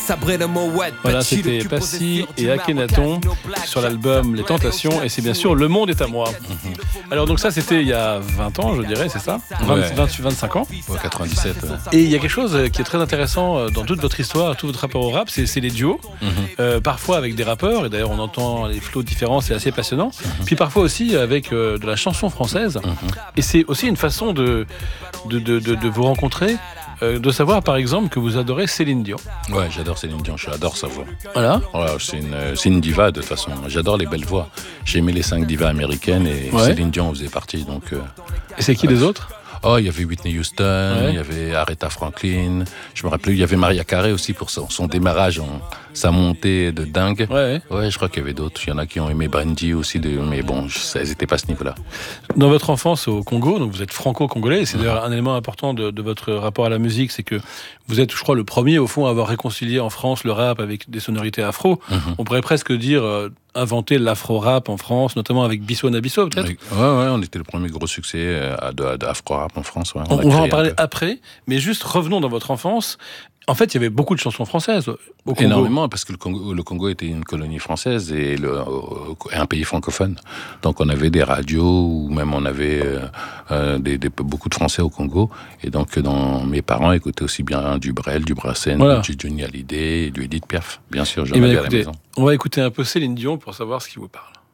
Voilà, c'était Passy et Akhenaton sur l'album Les Tentations, et c'est bien sûr Le Monde est à moi. Alors donc ça c'était il y a 20 ans, je dirais, c'est ça, 25 ans. Ouais, 97. Ouais. Et il y a quelque chose qui est très intéressant dans toute votre histoire, tout votre rapport au rap, c'est les duos, parfois avec des rappeurs, et d'ailleurs on entend les flots différents, c'est assez passionnant, puis parfois aussi avec de la chanson française, et c'est aussi une façon de vous rencontrer, de savoir par exemple que vous adorez Céline Dion. Ouais, j'adore Céline Dion, j'adore sa voix. Voilà. Voilà, c'est une diva de toute façon, j'adore les belles voix. J'ai aimé les 5 divas américaines et Céline Dion en faisait partie. Donc, et c'est qui les autres ? Oh, il y avait Whitney Houston, il y avait Aretha Franklin, je me rappelle, il y avait Mariah Carey aussi pour son démarrage, sa montée de dingue. Ouais, je crois qu'il y avait d'autres. Il y en a qui ont aimé Brandy aussi, mais bon, elles n'étaient pas à ce niveau-là. Dans votre enfance au Congo, donc vous êtes franco-congolais, et c'est d'ailleurs un élément important de votre rapport à la musique, c'est que vous êtes, je crois, le premier au fond à avoir réconcilié en France le rap avec des sonorités afro. On pourrait presque dire inventer l'afro-rap en France, notamment avec Bissou Nabisso, peut-être. Ouais, on était le premier gros succès d'afro-rap en France. Ouais. On va en parler après, mais juste revenons dans votre enfance. En fait, il y avait beaucoup de chansons françaises au Congo. Énormément, parce que le Congo était une colonie française et un pays francophone. Donc on avait des radios, ou même on avait beaucoup de Français au Congo. Et donc mes parents écoutaient aussi bien du Brel, du Brassens, du Johnny Hallyday, du Edith Piaf. Bien sûr, j'en avais à la maison. On va écouter un peu Céline Dion pour savoir ce qui vous parle.